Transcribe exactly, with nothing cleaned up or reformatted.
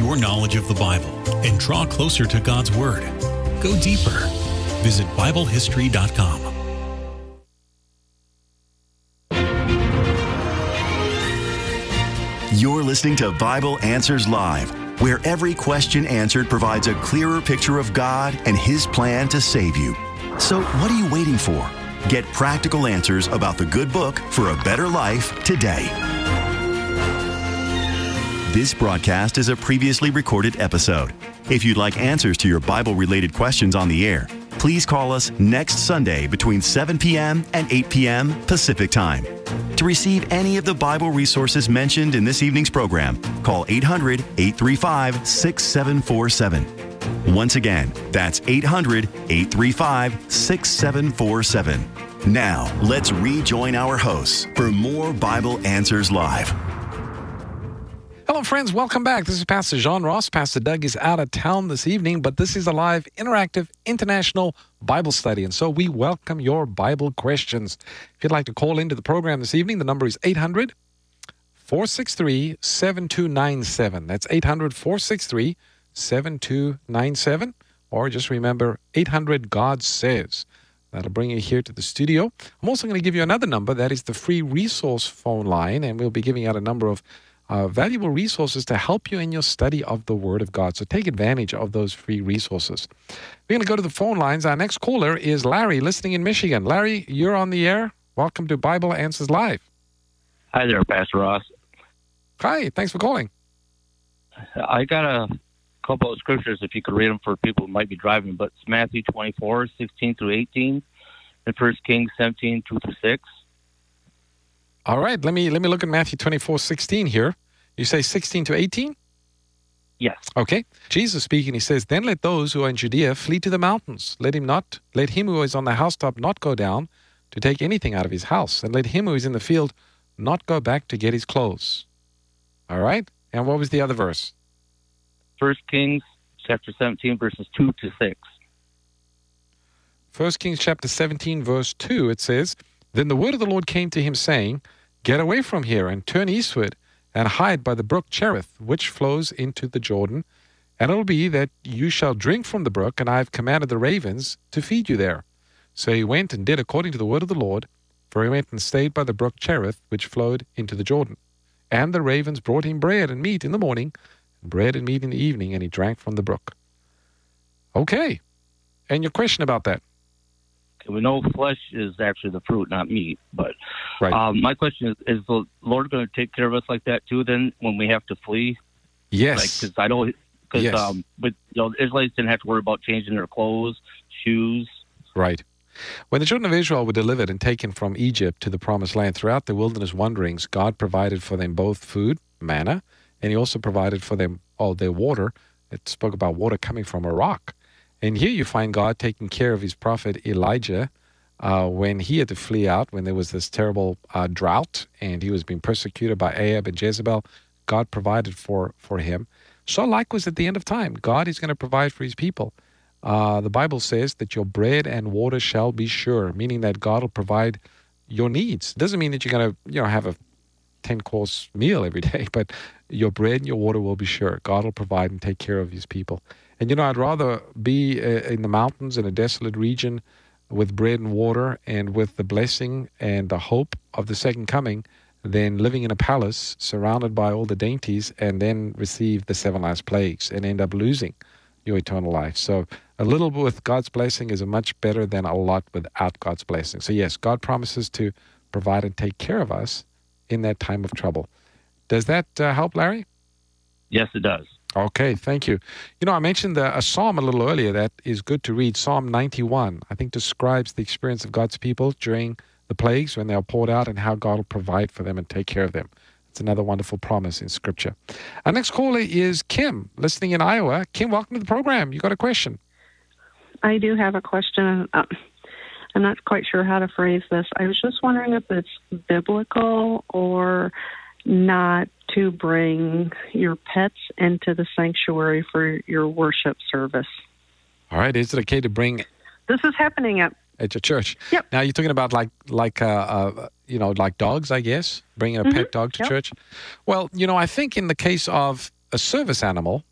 your knowledge of the Bible and draw closer to God's Word. Go deeper. Visit Bible History dot com. You're listening to Bible Answers Live, where every question answered provides a clearer picture of God and His plan to save you. So what are you waiting for? Get practical answers about the good book for a better life today. This broadcast is a previously recorded episode. If you'd like answers to your Bible-related questions on the air, please call us next Sunday between seven p.m. and eight p.m. Pacific Time. To receive any of the Bible resources mentioned in this evening's program, call eight hundred, eight three five, six seven four seven. Once again, that's eight hundred, eight three five, six seven four seven. Now, let's rejoin our hosts for more Bible Answers Live. Hello, friends. Welcome back. This is Pastor John Ross. Pastor Doug is out of town this evening, but this is a live, interactive, international Bible study, and so we welcome your Bible questions. If you'd like to call into the program this evening, the number is eight hundred, four six three, seven two nine seven. That's eight hundred, four six three, seven two nine seven, or just remember eight hundred, God Says. That'll bring you here to the studio. I'm also going to give you another number. That is the free resource phone line, and we'll be giving out a number of Uh, valuable resources to help you in your study of the Word of God. So take advantage of those free resources. We're going to go to the phone lines. Our next caller is Larry, listening in Michigan. Larry, you're on the air. Welcome to Bible Answers Live. Hi there, Pastor Ross. Hi, thanks for calling. I got a couple of scriptures, if you could read them for people who might be driving, but it's Matthew twenty-four, sixteen through eighteen, and First Kings seventeen, two through six. All right, let me let me look at Matthew twenty-four, sixteen here. You say sixteen to eighteen? Yes. Okay. Jesus speaking, he says, "Then let those who are in Judea flee to the mountains. Let him not, let him who is on the housetop not go down to take anything out of his house, and let him who is in the field not go back to get his clothes." All right. And what was the other verse? First Kings chapter seventeen, verses two to six. First Kings chapter seventeen, verse two, it says, "Then the word of the Lord came to him, saying, Get away from here and turn eastward and hide by the brook Cherith, which flows into the Jordan. And it will be that you shall drink from the brook, and I have commanded the ravens to feed you there." So he went and did according to the word of the Lord, for he went and stayed by the brook Cherith, which flowed into the Jordan. And the ravens brought him bread and meat in the morning, and bread and meat in the evening, and he drank from the brook. Okay. And your question about that? We know flesh is actually the fruit, not meat. But Right. um, my question is, is the Lord going to take care of us like that too then when we have to flee? Yes. Because I know, because Yes. um, but you know, the Israelites didn't have to worry about changing their clothes, shoes. Right. When the children of Israel were delivered and taken from Egypt to the promised land, throughout their wilderness wanderings, God provided for them both food, manna, and he also provided for them all their water. It spoke about water coming from a rock. And here you find God taking care of his prophet Elijah uh, when he had to flee out, when there was this terrible uh, drought and he was being persecuted by Ahab and Jezebel. God provided for, for him. So likewise at the end of time, God is going to provide for his people. Uh, the Bible says that your bread and water shall be sure, meaning that God will provide your needs. It doesn't mean that you're going to you know, have a ten-course meal every day, but your bread and your water will be sure. God will provide and take care of his people. And, you know, I'd rather be uh, in the mountains in a desolate region with bread and water and with the blessing and the hope of the second coming than living in a palace surrounded by all the dainties and then receive the seven last plagues and end up losing your eternal life. So a little bit with God's blessing is much better than a lot without God's blessing. So, yes, God promises to provide and take care of us in that time of trouble. Does that uh, help, Larry? Yes, it does. Okay, thank you. You know, I mentioned uh, a psalm a little earlier that is good to read. Psalm ninety-one, I think, describes the experience of God's people during the plagues when they are poured out and how God will provide for them and take care of them. It's another wonderful promise in Scripture. Our next caller is Kim, listening in Iowa. Kim, welcome to the program. You got a question? I do have a question. Uh, I'm not quite sure how to phrase this. I was just wondering if it's biblical or not to bring your pets into the sanctuary for your worship service. All right. Is it okay to bring... This is happening at... At your church? Yep. Now, you're talking about like, like uh, uh, you know, like dogs, I guess? Bringing a Mm-hmm. pet dog to Yep. church? Well, you know, I think in the case of a service animal,